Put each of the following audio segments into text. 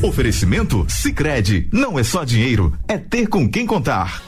Oferecimento Sicredi, não é só dinheiro, é ter com quem contar.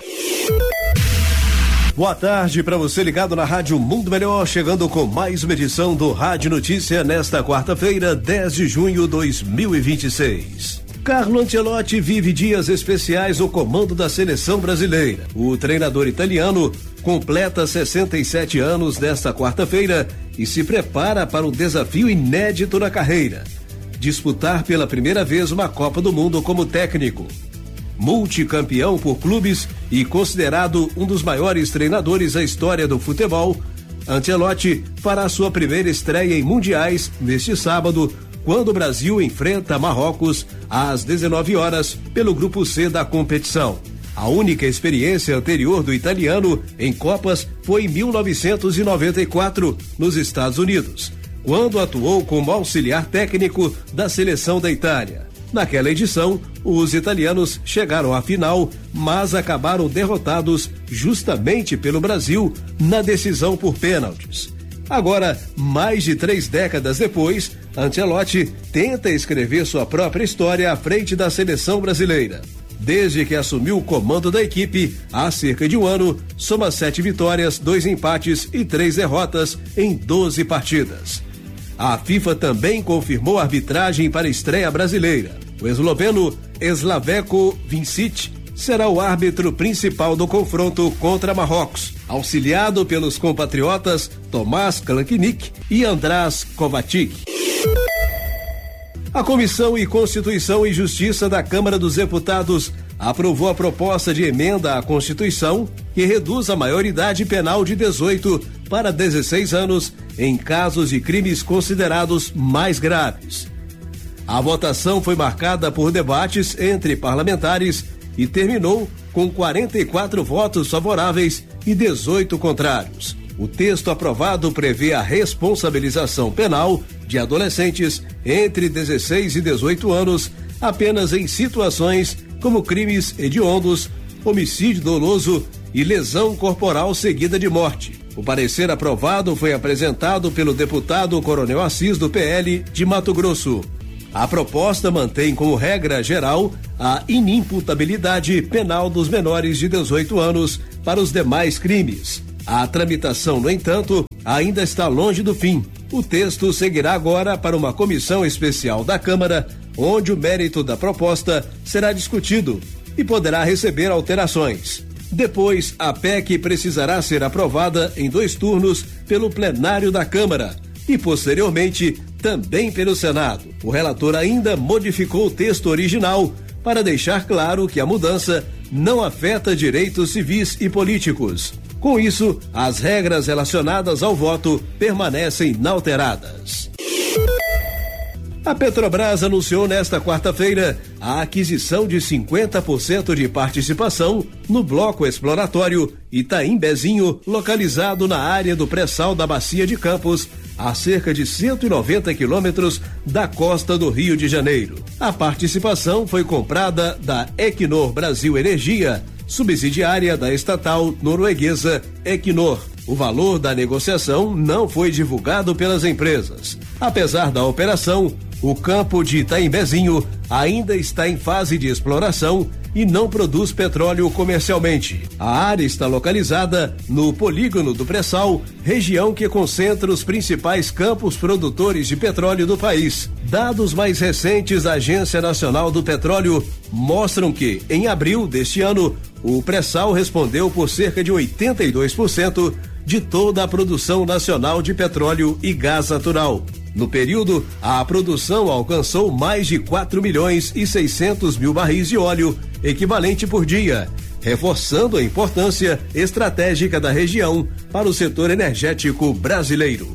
Boa tarde para você ligado na Rádio Mundo Melhor, chegando com mais uma edição do Rádio Notícia nesta quarta-feira, 10 de junho de 2026. Carlo Ancelotti vive dias especiais no comando da seleção brasileira. O treinador italiano completa 67 anos nesta quarta-feira e se prepara para um desafio inédito na carreira: disputar pela primeira vez uma Copa do Mundo como técnico. Multicampeão por clubes e considerado um dos maiores treinadores da história do futebol, Ancelotti fará sua primeira estreia em mundiais neste sábado, quando o Brasil enfrenta Marrocos às 19 horas pelo grupo C da competição. A única experiência anterior do italiano em Copas foi em 1994, nos Estados Unidos, quando atuou como auxiliar técnico da seleção da Itália. Naquela edição, os italianos chegaram à final, mas acabaram derrotados justamente pelo Brasil na decisão por pênaltis. Agora, mais de 3 décadas depois, Ancelotti tenta escrever sua própria história à frente da seleção brasileira. Desde que assumiu o comando da equipe, há cerca de um ano, soma 7 vitórias, 2 empates e 3 derrotas em 12 partidas. A FIFA também confirmou a arbitragem para a estreia brasileira. O esloveno Slavko Vincic será o árbitro principal do confronto contra Marrocos, auxiliado pelos compatriotas Tomás Klanknik e András Kovacic. A Comissão de Constituição e Justiça da Câmara dos Deputados aprovou a proposta de emenda à Constituição que reduz a maioridade penal de 18 para 16 anos em casos de crimes considerados mais graves. A votação foi marcada por debates entre parlamentares e terminou com 44 votos favoráveis e 18 contrários. O texto aprovado prevê a responsabilização penal de adolescentes entre 16 e 18 anos apenas em situações como crimes hediondos, homicídio doloso e lesão corporal seguida de morte. O parecer aprovado foi apresentado pelo deputado Coronel Assis, do PL de Mato Grosso. A proposta mantém como regra geral a inimputabilidade penal dos menores de 18 anos para os demais crimes. A tramitação, no entanto, ainda está longe do fim. O texto seguirá agora para uma comissão especial da Câmara, onde o mérito da proposta será discutido e poderá receber alterações. Depois, a PEC precisará ser aprovada em 2 turnos pelo plenário da Câmara e, posteriormente, também pelo Senado. O relator ainda modificou o texto original para deixar claro que a mudança não afeta direitos civis e políticos. Com isso, as regras relacionadas ao voto permanecem inalteradas. A Petrobras anunciou nesta quarta-feira a aquisição de 50% de participação no bloco exploratório Itaim-Bezinho, localizado na área do pré-sal da Bacia de Campos, a cerca de 190 quilômetros da costa do Rio de Janeiro. A participação foi comprada da Equinor Brasil Energia, subsidiária da estatal norueguesa Equinor. O valor da negociação não foi divulgado pelas empresas. Apesar da operação, o campo de Itaim-Bezinho ainda está em fase de exploração e não produz petróleo comercialmente. A área está localizada no polígono do pré-sal, região que concentra os principais campos produtores de petróleo do país. Dados mais recentes da Agência Nacional do Petróleo mostram que, em abril deste ano, o pré-sal respondeu por cerca de 82% de toda a produção nacional de petróleo e gás natural. No período, a produção alcançou mais de 4.600.000 barris de óleo equivalente por dia, reforçando a importância estratégica da região para o setor energético brasileiro.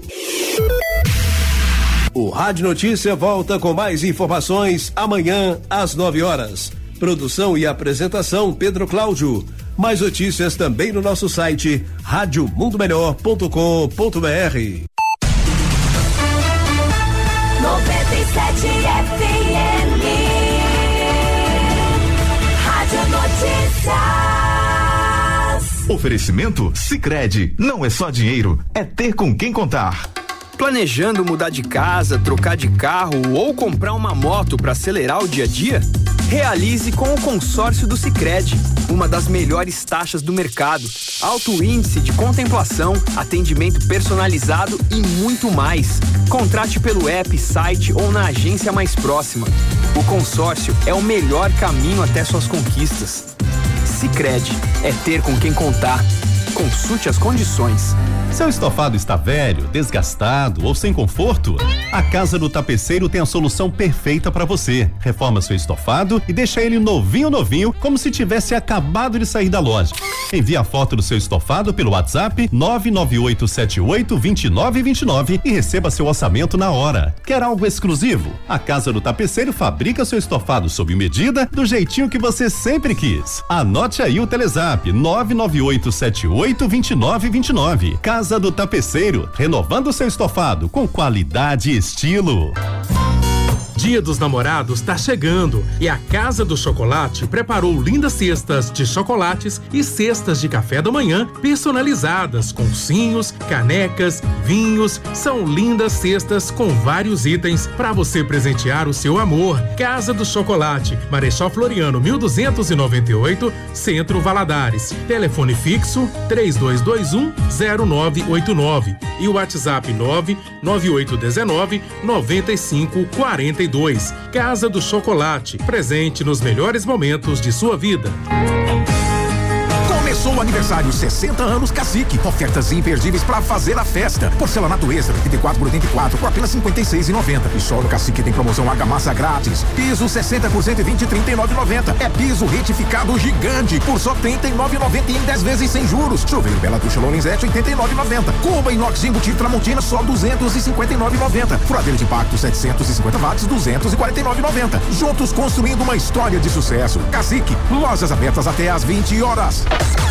O Rádio Notícia volta com mais informações amanhã às 9 horas. Produção e apresentação Pedro Cláudio. Mais notícias também no nosso site radiomundomelhor.com.br. 97 FM Rádio Notícias. Oferecimento Sicredi, não é só dinheiro, é ter com quem contar. Planejando mudar de casa, trocar de carro ou comprar uma moto para acelerar o dia a dia? Realize com o consórcio do Sicredi, uma das melhores taxas do mercado, alto índice de contemplação, atendimento personalizado e muito mais. Contrate pelo app, site ou na agência mais próxima. O consórcio é o melhor caminho até suas conquistas. Sicredi, é ter com quem contar. Consulte as condições. Seu estofado está velho, desgastado ou sem conforto? A Casa do Tapeceiro tem a solução perfeita para você. Reforma seu estofado e deixa ele novinho, como se tivesse acabado de sair da loja. Envie a foto do seu estofado pelo WhatsApp 998782929 e receba seu orçamento na hora. Quer algo exclusivo? A Casa do Tapeceiro fabrica seu estofado sob medida, do jeitinho que você sempre quis. Anote aí o Telezap 998782929. Casa do Tapeceiro, renovando seu estofado com qualidade e estilo. Dia dos Namorados está chegando e a Casa do Chocolate preparou lindas cestas de chocolates e cestas de café da manhã personalizadas com ursinhos, canecas, vinhos. São lindas cestas com vários itens para você presentear o seu amor. Casa do Chocolate, Marechal Floriano 1298, Centro Valadares. Telefone fixo 3221-0989 e o WhatsApp 99819-9542. Casa do Chocolate, presente nos melhores momentos de sua vida. Começou o aniversário 60 anos Cacique. Ofertas imperdíveis para fazer a festa. Porcelanato extra 84 por 84 por apenas 56,90. E só no Cacique tem promoção argamassa grátis. Piso 60 por 120 39,90. É piso retificado gigante por só 39,90 e em 10 vezes sem juros. Chuveiro Bela Ducha Lorenzetti 89,90. Cuba inox embutido Tramontina só 259,90. Furadeira de impacto 750 watts 249,90. Juntos construindo uma história de sucesso. Cacique, lojas abertas até às 20 horas.